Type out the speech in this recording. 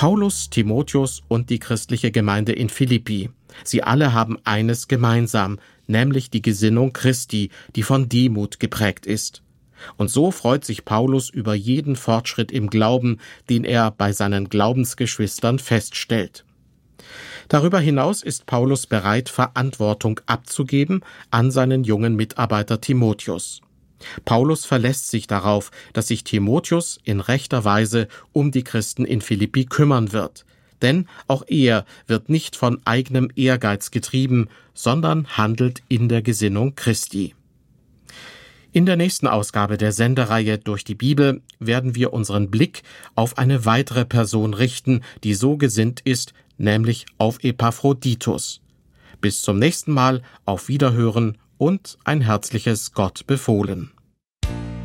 Paulus, Timotheus und die christliche Gemeinde in Philippi. Sie alle haben eines gemeinsam, nämlich die Gesinnung Christi, die von Demut geprägt ist. Und so freut sich Paulus über jeden Fortschritt im Glauben, den er bei seinen Glaubensgeschwistern feststellt. Darüber hinaus ist Paulus bereit, Verantwortung abzugeben an seinen jungen Mitarbeiter Timotheus. Paulus verlässt sich darauf, dass sich Timotheus in rechter Weise um die Christen in Philippi kümmern wird. Denn auch er wird nicht von eigenem Ehrgeiz getrieben, sondern handelt in der Gesinnung Christi. In der nächsten Ausgabe der Sendereihe Durch die Bibel werden wir unseren Blick auf eine weitere Person richten, die so gesinnt ist, nämlich auf Epaphroditus. Bis zum nächsten Mal, auf Wiederhören und ein herzliches Gott befohlen.